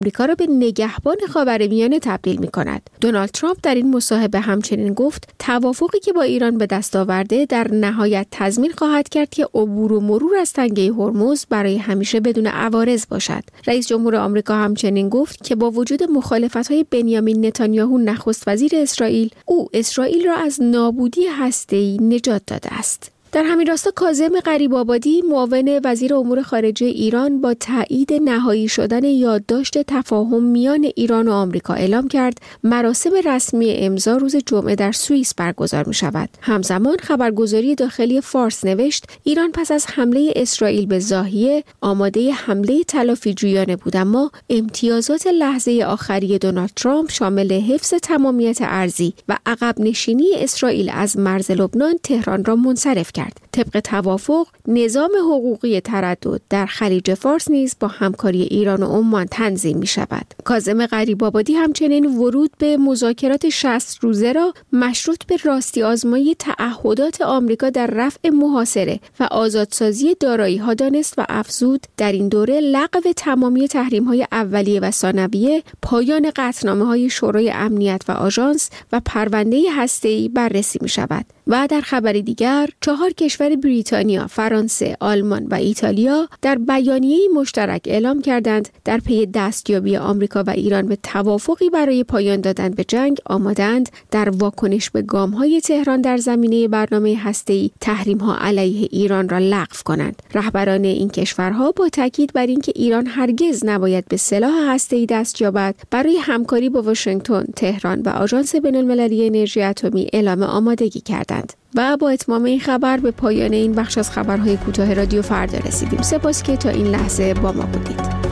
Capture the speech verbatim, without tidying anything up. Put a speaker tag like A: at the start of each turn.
A: آمریکا را به نگهبان خاورمیانه تبدیل می‌کند. دونالد ترامپ در این مصاحبه همچنین گفت توافقی که با ایران به دست آورده در نهایت تضمین خواهد کرد که عبور و مرور از تنگه هرمز برای همیشه بدون عوارض باشد. رئیس جمهور آمریکا همچنین گفت که با وجود مخالفت‌های بنیامین نتانیاهو نخست وزیر اسرائیل، او اسرائیل را از نابودی هسته‌ای نجات داده است. در همین راستا کاظم غریب‌آبادی معاون وزیر امور خارجه ایران با تایید نهایی شدن یادداشت تفاهم میان ایران و آمریکا اعلام کرد مراسم رسمی امضا روز جمعه در سوئیس برگزار می شود. همزمان خبرگزاری داخلی فارس نوشت ایران پس از حمله اسرائیل به ضاحیه آماده حمله تلافی جویانه بود، اما امتیازات لحظه آخری دونالد ترامپ شامل حفظ تمامیت ارضی و عقب نشینی اسرائیل از مرز لبنان تهران را منصرف کرد. طبق توافق نظام حقوقی تردد در خلیج فارس نیز با همکاری ایران و عمان تنظیم می شود. کاظم غریب‌آبادی همچنین ورود به مذاکرات شصت روزه را مشروط به راستی آزمایی تعهدات آمریکا در رفع محاصره و آزادسازی دارایی‌ها دانست و افزود در این دوره لغو تمامی تحریم‌های اولیه و ثانویه، پایان قطعنامه‌های شورای امنیت و آژانس و پرونده هسته‌ای بررسی می شود. و در خبری دیگر چهار کشور بریتانیا، فرانسه، آلمان و ایتالیا در بیانیه‌ای مشترک اعلام کردند در پی دستیابی آمریکا و ایران به توافقی برای پایان دادن به جنگ آمادند در واکنش به گام‌های تهران در زمینه برنامه هسته‌ای تحریم‌ها علیه ایران را لغو کنند. رهبران این کشورها با تاکید بر اینکه ایران هرگز نباید به سلاح هسته‌ای دست یابد برای همکاری با واشنگتن، تهران و آژانس بین‌المللی انرژی اتمی اعلام آمادگی کردند. و با اتمام این خبر به پایان این بخش از خبرهای کوتاه رادیو فردا رسیدیم. سپاس که تا این لحظه با ما بودید.